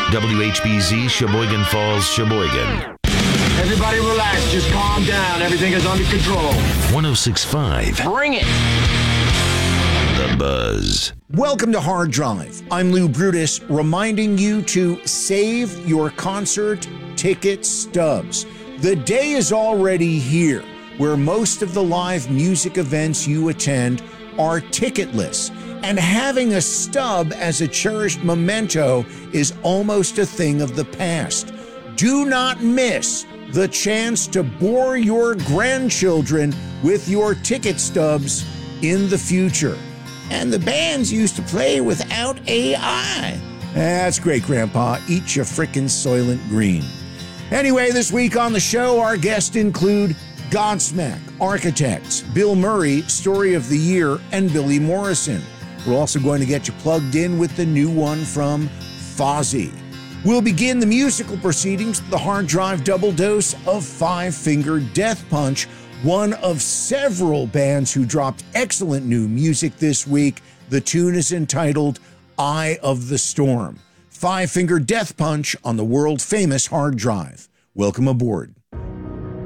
WHBZ, Sheboygan Falls, Sheboygan. Everybody relax, just calm down. Everything is under control. 106.5. Bring it. The Buzz. Welcome to Hard Drive. I'm Lou Brutus, reminding you to save your concert ticket stubs. The day is already here where most of the live music events you attend are ticketless, and having a stub as a cherished memento is almost a thing of the past. Do not miss the chance to bore your grandchildren with your ticket stubs in the future. And the bands used to play without AI. That's great, Grandpa. Eat your frickin' Soylent Green. Anyway, this week on the show, our guests include Godsmack, Architects, Bill Murray, Story of the Year, and Billy Morrison. We're also going to get you plugged in with the new one from Fozzy. We'll begin the musical proceedings with the Hard Drive double dose of Five Finger Death Punch, one of several bands who dropped excellent new music this week. The tune is entitled Eye of the Storm. Five Finger Death Punch on the world-famous Hard Drive. Welcome aboard.